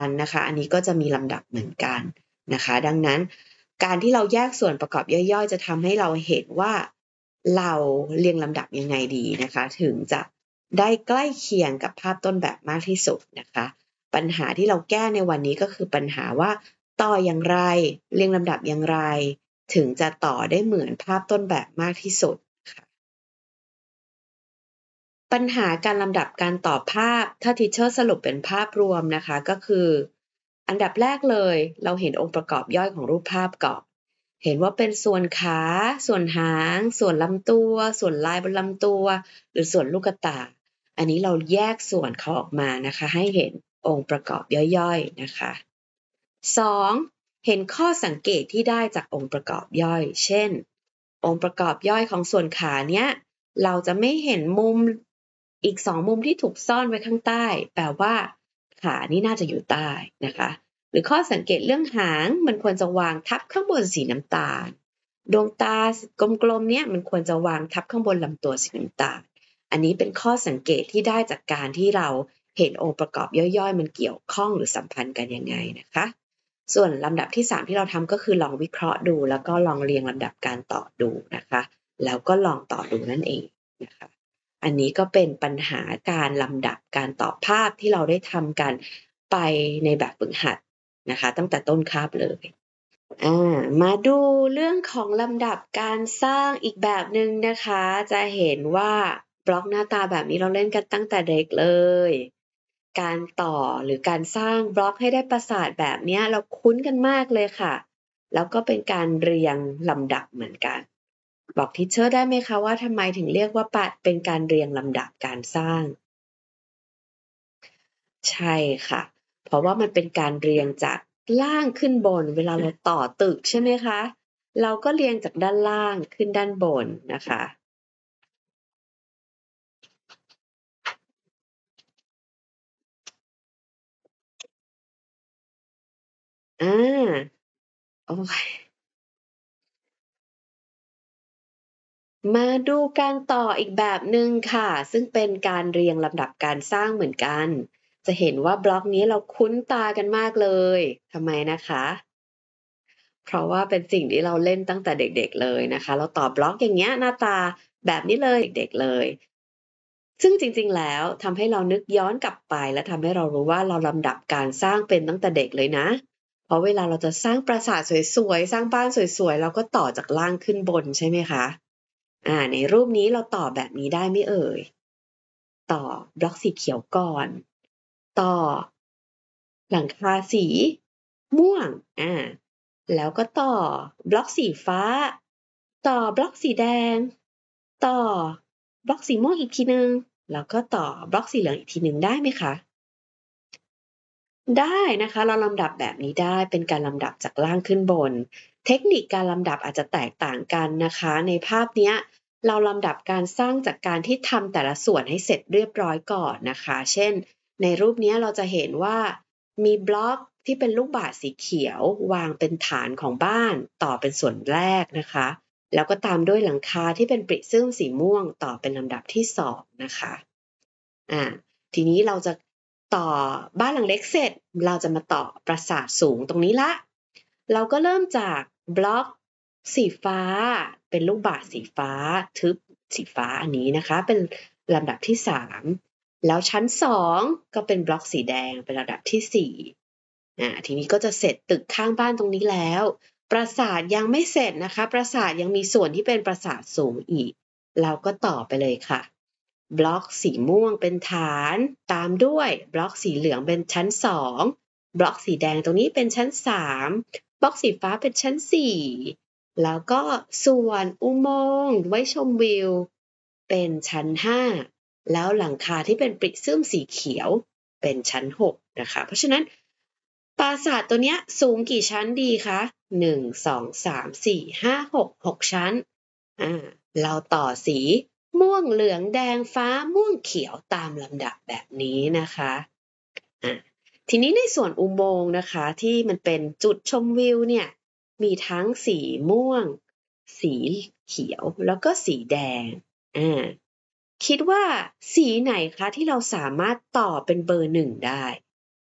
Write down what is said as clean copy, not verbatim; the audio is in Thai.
นะคะอันนี้ก็จะมีลำดับเหมือนกันนะคะดังนั้นการที่เราแยกส่วนประกอบย่อยๆจะทำให้เราเห็นว่าเราเรียงลำดับยังไงดีนะคะถึงจะได้ใกล้เคียงกับภาพต้นแบบมากที่สุดนะคะปัญหาที่เราแก้ในวันนี้ก็คือปัญหาว่าต่ออย่างไรเรียงลำดับอย่างไรถึงจะต่อได้เหมือนภาพต้นแบบมากที่สุดค่ะปัญหาการลำดับการต่อภาพถ้าทีเชอร์สรุปเป็นภาพรวมนะคะก็คืออันดับแรกเลยเราเห็นองค์ประกอบย่อยของรูปภาพก่อนเห็นว่าเป็นส่วนขาส่วนหางส่วนลำตัวส่วนลายบนลำตัวหรือส่วนลูกตาอันนี้เราแยกส่วนเขาออกมานะคะให้เห็นองค์ประกอบย่อยๆนะคะ 2. เห็นข้อสังเกตที่ได้จากองค์ประกอบย่อย เช่น องค์ประกอบย่อยของส่วนขาเนี้ยเราจะไม่เห็นมุมอีก2มุมที่ถูกซ่อนไว้ข้างใต้แปลว่าขานี่น่าจะอยู่ใต้นะคะหรือข้อสังเกตเรื่องหางมันควรจะวางทับข้างบนสีน้ำตาลดวงตากลมๆเนี้ยมันควรจะวางทับข้างบนลำตัวสีน้ำตาลอันนี้เป็นข้อสังเกตที่ได้จากการที่เราเห็นองค์ประกอบย่อยๆมันเกี่ยวข้องหรือสัมพันธ์กันยังไงนะคะส่วนลำดับที่3ที่เราทำก็คือลองวิเคราะห์ดูแล้วก็ลองเรียงลำดับการต่อดูนะคะแล้วก็ลองต่อดูนั่นเองนะคะอันนี้ก็เป็นปัญหาการลำดับการต่อภาพที่เราได้ทำกันไปในแบบฝึกหัดนะคะตั้งแต่ต้นคาบเลยมาดูเรื่องของลำดับการสร้างอีกแบบหนึ่งนะคะจะเห็นว่าบล็อกหน้าตาแบบนี้เราเล่นกันตั้งแต่เด็กเลยการต่อหรือการสร้างบล็อกให้ได้ประสาทแบบนี้เราคุ้นกันมากเลยค่ะแล้วก็เป็นการเรียงลำดับเหมือนกันบอกทีเชอร์ได้ไหมคะว่าทำไมถึงเรียกว่าเป็นการเรียงลำดับการสร้างใช่ค่ะเพราะว่ามันเป็นการเรียงจากล่างขึ้นบนเวลาเราต่อตึกใช่ไหมคะเราก็เรียงจากด้านล่างขึ้นด้านบนนะคะอาโอ้ยมาดูการต่ออีกแบบหนึ่งค่ะซึ่งเป็นการเรียงลำดับการสร้างเหมือนกันจะเห็นว่าบล็อกนี้เราคุ้นตากันมากเลยทำไมนะคะเพราะว่าเป็นสิ่งที่เราเล่นตั้งแต่เด็กๆเลยนะคะเราต่อบล็อกอย่างเงี้ยหน้าตาแบบนี้เลยเด็กๆเลย ซึ่งจริงๆ แล้วทำให้เรานึกย้อนกลับไปและทำให้เรารู้ว่าเราลำดับการสร้างเป็นตั้งแต่เด็กเลยนะ เพราะเวลาเราจะสร้างปราสาทสวยๆ สร้างบ้านสวยๆ เราก็ต่อจากล่างขึ้นบนใช่ไหมคะในรูปนี้เราต่อแบบนี้ได้ไหมเอ่ยต่อบล็อกสีเขียวก่อนต่อหลังคาสีม่วงแล้วก็ต่อบล็อกสีฟ้าต่อบล็อกสีแดงต่อบล็อกสีม่วงอีกทีนึงแล้วก็ต่อบล็อกสีเหลืองอีกทีนึงได้ไหมคะได้นะคะเราลำดับแบบนี้ได้เป็นการลำดับจากล่างขึ้นบนเทคนิคการลำดับอาจจะแตกต่างกันนะคะในภาพเนี้ยเราลำดับการสร้างจากการที่ทำแต่ละส่วนให้เสร็จเรียบร้อยก่อนนะคะเช่นในรูปนี้เราจะเห็นว่ามีบล็อกที่เป็นลูกบาศก์สีเขียววางเป็นฐานของบ้านต่อเป็นส่วนแรกนะคะแล้วก็ตามด้วยหลังคาที่เป็นปริซึมสีม่วงต่อเป็นลำดับที่2นะคะทีนี้เราจะต่อบ้านหลังเล็กเสร็จเราจะมาต่อปราสาทสูงตรงนี้ละเราก็เริ่มจากบล็อกสีฟ้าเป็นลูกบาศก์สีฟ้าทึบสีฟ้าอันนี้นะคะเป็นลำดับที่3แล้วชั้น2ก็เป็นบล็อกสีแดงเป็นลำดับที่4ทีนี้ก็จะเสร็จตึกข้างบ้านตรงนี้แล้วปราสาทยังไม่เสร็จนะคะปราสาทยังมีส่วนที่เป็นปราสาทสูงอีกเราก็ต่อไปเลยค่ะบล็อกสีม่วงเป็นฐานตามด้วยบล็อกสีเหลืองเป็นชั้น2บล็อกสีแดงตรงนี้เป็นชั้น3บล็อกสีฟ้าเป็นชั้น4แล้วก็ส่วนอุโมงค์ไว้ชมวิวเป็นชั้น5แล้วหลังคาที่เป็นปริซึมสีเขียวเป็นชั้น6นะคะเพราะฉะนั้นปราสาทตัวเนี้ยสูงกี่ชั้นดีคะ1 2 3 4 5 6 6ชั้นเราต่อสีม่วงเหลืองแดงฟ้าม่วงเขียวตามลำดับแบบนี้นะคะทีนี้ในส่วนอุโมงค์นะคะที่มันเป็นจุดชมวิวเนี่ยมีทั้งสีม่วงสีเขียวแล้วก็สีแดงคิดว่าสีไหนคะที่เราสามารถต่อเป็นเบอร์1ได้